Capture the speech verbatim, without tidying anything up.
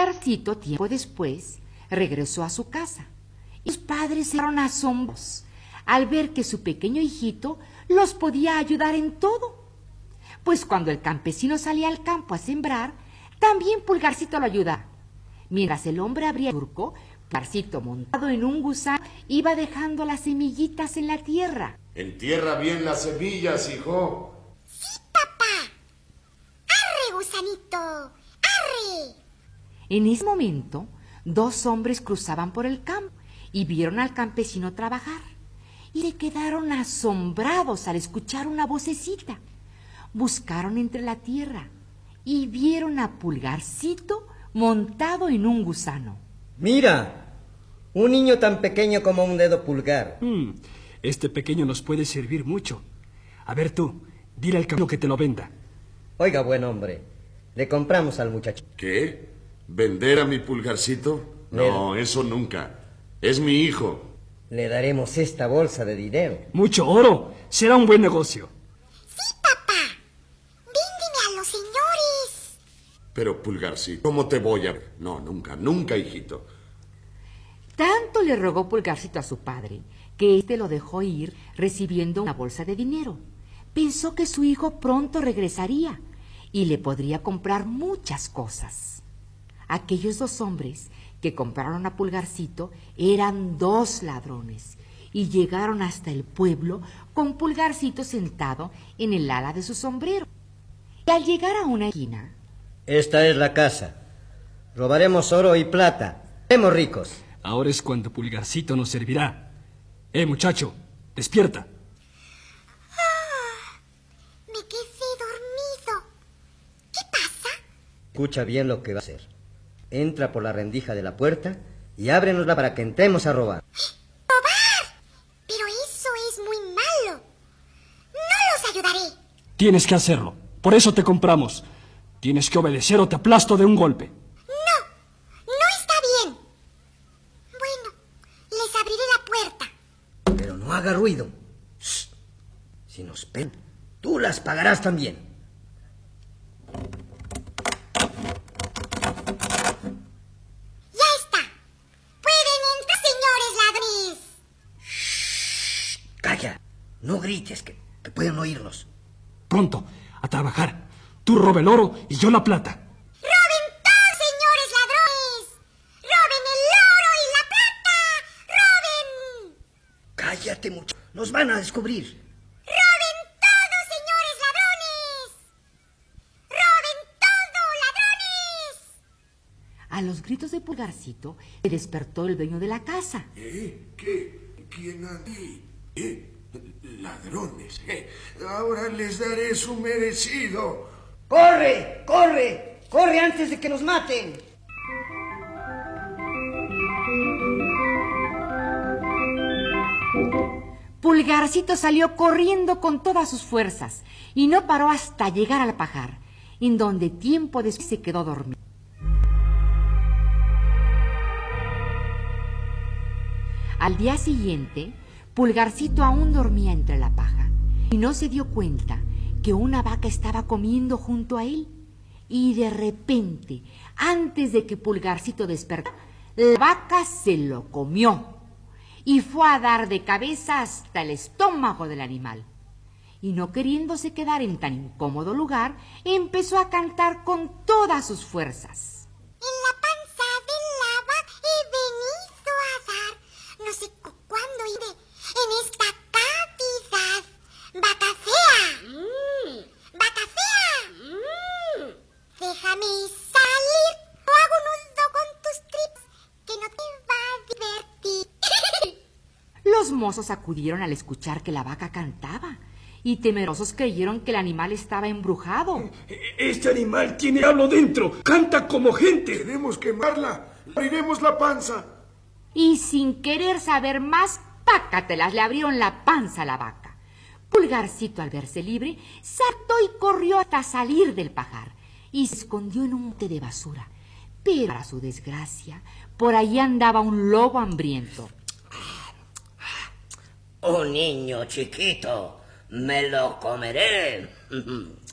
Pulgarcito, tiempo después, regresó a su casa. Y sus padres se quedaron asombrados al ver que su pequeño hijito los podía ayudar en todo. Pues cuando el campesino salía al campo a sembrar, también Pulgarcito lo ayudaba. Mientras el hombre abría el surco, Pulgarcito, montado en un gusano, iba dejando las semillitas en la tierra. Entierra bien las semillas, hijo. Sí, papá. ¡Arre, gusanito! ¡Arre! En ese momento, dos hombres cruzaban por el campo y vieron al campesino trabajar. Y se quedaron asombrados al escuchar una vocecita. Buscaron entre la tierra y vieron a Pulgarcito montado en un gusano. ¡Mira! Un niño tan pequeño como un dedo pulgar. Mm, este pequeño nos puede servir mucho. A ver tú, dile al campesino que te lo venda. Oiga, buen hombre, le compramos al muchacho. ¿Qué? ¿Vender a mi Pulgarcito? No, Le... eso nunca. Es mi hijo. Le daremos esta bolsa de dinero. ¡Mucho oro! Será un buen negocio. Sí, papá. Véndeme a los señores. Pero, Pulgarcito, ¿cómo te voy a ver? No, nunca, nunca, hijito. Tanto le rogó Pulgarcito a su padre que éste lo dejó ir recibiendo una bolsa de dinero. Pensó que su hijo pronto regresaría y le podría comprar muchas cosas. Aquellos dos hombres que compraron a Pulgarcito eran dos ladrones y llegaron hasta el pueblo con Pulgarcito sentado en el ala de su sombrero. Y al llegar a una esquina... Esta es la casa. Robaremos oro y plata. Seremos ricos. Ahora es cuando Pulgarcito nos servirá. Eh, muchacho, despierta. Ah, me quedé dormido. ¿Qué pasa? Escucha bien lo que va a hacer. Entra por la rendija de la puerta y ábrenosla para que entremos a robar. ¡Robar! Pero eso es muy malo. No los ayudaré. Tienes que hacerlo. Por eso te compramos. Tienes que obedecer o te aplasto de un golpe. No, no está bien. Bueno, les abriré la puerta. Pero no haga ruido. Shh. Si nos ven, tú las pagarás también. Ya está. Pueden entrar, señores ladrones. Shh. Calla. No grites, que, que pueden oírnos. Pronto, a trabajar. Tú roba el oro y yo la plata. ¡Roben todo, señores ladrones! ¡Roben el oro y la plata! ¡Roben! Cállate, muchacho. Nos van a descubrir. ¡Roben todo, señores ladrones! ¡Roben todo, ladrones! A los gritos de Pulgarcito se despertó el dueño de la casa. ¿Eh? ¿Qué? ¿Quién hay? ¿Eh? Ladrones. ¿Eh? Ahora les daré su merecido. ¡Corre! ¡Corre! ¡Corre antes de que nos maten! Pulgarcito salió corriendo con todas sus fuerzas y no paró hasta llegar al pajar, en donde tiempo después se quedó dormido. Al día siguiente, Pulgarcito aún dormía entre la paja y no se dio cuenta que una vaca estaba comiendo junto a él. Y de repente, antes de que Pulgarcito despertara, la vaca se lo comió y fue a dar de cabeza hasta el estómago del animal. Y no queriéndose quedar en tan incómodo lugar, empezó a cantar con todas sus fuerzas. En la panza de la vaca he venido a dar, no sé cu- cuándo iré, en esta cantidad. ¡Vaca fea! Mm, ¡vaca fea! Mm. Déjame salir o hago un nudo con tus tripas que no te va a divertir. Los mozos acudieron al escuchar que la vaca cantaba y temerosos creyeron que el animal estaba embrujado. Este animal tiene diablo dentro. Canta como gente. Tenemos que quemarla. Abriremos la panza. Y sin querer saber más, pácatelas, le abrieron la panza a la vaca. Pulgarcito, al verse libre, saltó y corrió hasta salir del pajar y se escondió en un monte de basura. Pero, para su desgracia, por allí andaba un lobo hambriento. Un niño chiquito, me lo comeré.